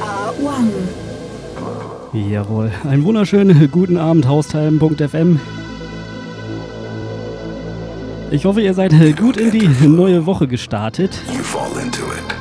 One. Jawohl. Einen wunderschönen guten Abend, Haustime.fm. Ich hoffe, ihr seid gut in die neue Woche gestartet. You fall into it.